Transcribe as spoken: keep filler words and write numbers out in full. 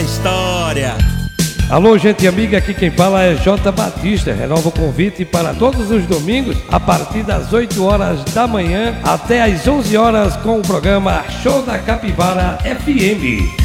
história. Alô, gente amiga, aqui quem fala é J. Batista. Renova o convite para todos os domingos, a partir das oito horas da manhã até às onze horas, com o programa Show da Capivara F M.